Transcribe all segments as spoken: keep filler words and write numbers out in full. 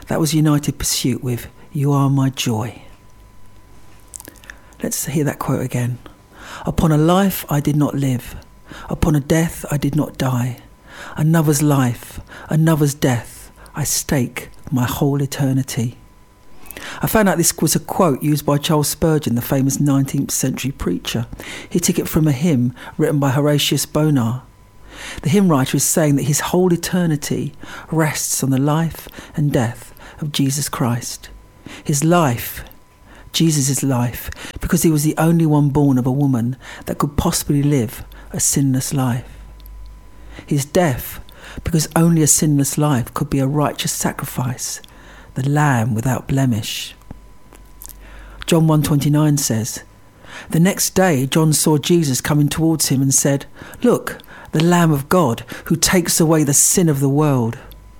That was United Pursuit with You Are My Joy. Let's hear that quote again. Upon a life I did not live, upon a death I did not die. Another's life, another's death, I stake my whole eternity. I found out this was a quote used by Charles Spurgeon, the famous nineteenth century preacher. He took it from a hymn written by Horatius Bonar. The hymn writer is saying that his whole eternity rests on the life and death of Jesus Christ. His life, Jesus' life, because he was the only one born of a woman that could possibly live a sinless life. His death, because only a sinless life could be a righteous sacrifice, the Lamb without blemish. John one twenty-nine says, "The next day John saw Jesus coming towards him and said, 'Look, the Lamb of God who takes away the sin of the world.'"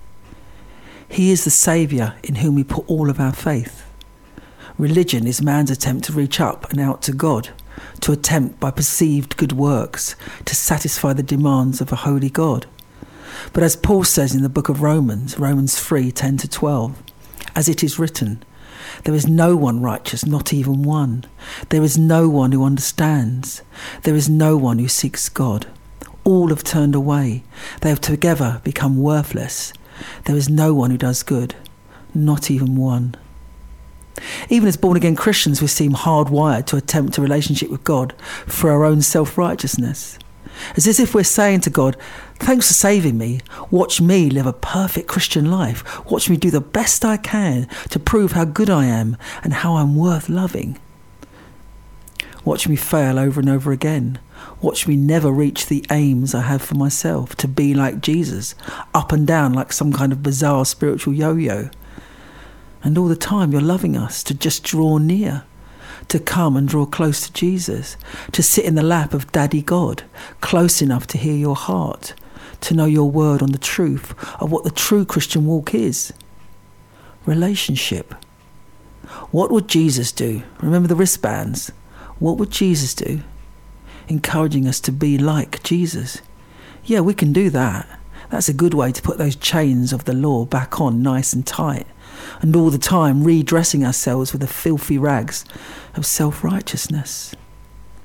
He is the Saviour in whom we put all of our faith. Religion is man's attempt to reach up and out to God, to attempt by perceived good works to satisfy the demands of a holy God. But as Paul says in the book of Romans, Romans three, ten to twelve, as it is written, "There is no one righteous, not even one. There is no one who understands. There is no one who seeks God. All have turned away. They have together become worthless. There is no one who does good, not even one." Even as born-again Christians, we seem hardwired to attempt a relationship with God for our own self-righteousness. As if we're saying to God, "Thanks for saving me. Watch me live a perfect Christian life. Watch me do the best I can to prove how good I am and how I'm worth loving. Watch me fail over and over again. Watch me never reach the aims I have for myself, to be like Jesus, up and down like some kind of bizarre spiritual yo-yo. And all the time you're loving us to just draw near, to come and draw close to Jesus, to sit in the lap of Daddy God, close enough to hear your heart, to know your word on the truth of what the true Christian walk is. Relationship. What would Jesus do? Remember the wristbands? What would Jesus do? Encouraging us to be like Jesus. Yeah, we can do that. That's a good way to put those chains of the law back on nice and tight, and all the time redressing ourselves with the filthy rags of self-righteousness.